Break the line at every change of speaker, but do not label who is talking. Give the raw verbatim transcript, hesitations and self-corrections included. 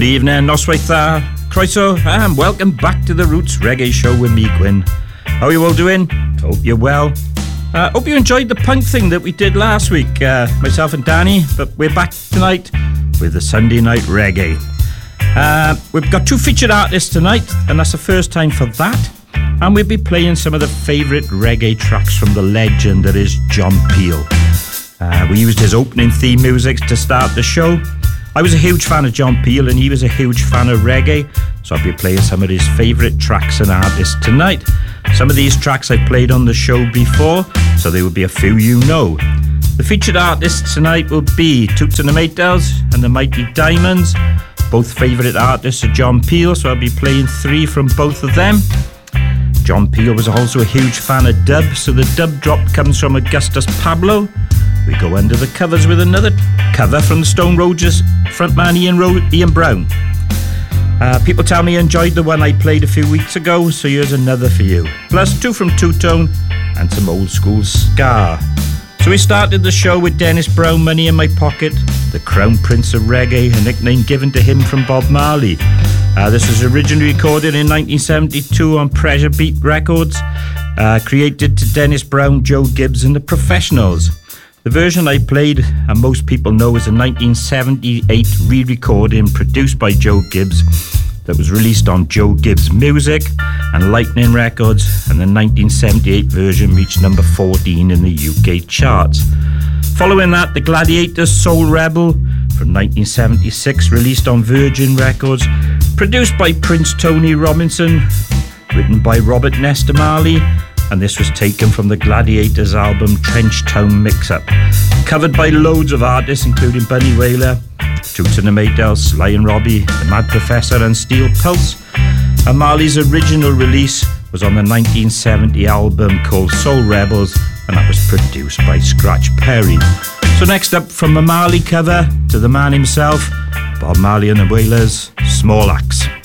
Good evening, noswaith dda, croeso, and welcome back to the Roots Reggae Show with me, Gwyn. How are you all doing? Hope you're well. Uh, hope you enjoyed the punk thing that we did last week, uh, myself and Danny, but we're back tonight with the Sunday Night Reggae. Uh, we've got two featured artists tonight, and that's the first time for that. And we'll be playing some of the favourite reggae tracks from the legend that is John Peel. Uh, we used his opening theme music to start the show. I was a huge fan of John Peel and he was a huge fan of reggae, so I'll be playing some of his favourite tracks and artists tonight. Some of these tracks I played on the show before, so there will be a few you know. The featured artists tonight will be Toots and the Maytals and the Mighty Diamonds, both favourite artists of John Peel, so I'll be playing three from both of them. John Peel was also a huge fan of dub, so the dub drop comes from Augustus Pablo. We go under the covers with another cover from the Stone Roses frontman Ian, Ro- Ian Brown. Uh, people tell me you enjoyed the one I played a few weeks ago, so here's another for you. Plus two from Two Tone and some old school ska. So we started the show with Dennis Brown, Money in My Pocket, the Crown Prince of Reggae, a nickname given to him from Bob Marley. Uh, this was originally recorded in nineteen seventy-two on Pressure Beat Records, uh, created to Dennis Brown, Joe Gibbs and the Professionals. The version I played, and most people know, is a nineteen seventy-eight re-recording produced by Joe Gibbs that was released on Joe Gibbs Music and Lightning Records, and the nineteen seventy-eight version reached number fourteen in the U K charts. Following that, the Gladiators Soul Rebel from nineteen seventy-six, released on Virgin Records, produced by Prince Tony Robinson, written by Robert Nesta Marley, and this was taken from the Gladiators album Trench Town Mix-Up. Covered by loads of artists including Bunny Wailer, Toots and the Maytals, Sly and Robbie, The Mad Professor and Steel Pulse. And Marley's original release was on the nineteen seventy album called Soul Rebels, and that was produced by Scratch Perry. So next up, from the Marley cover to the man himself, Bob Marley and the Wailers, Small Axe.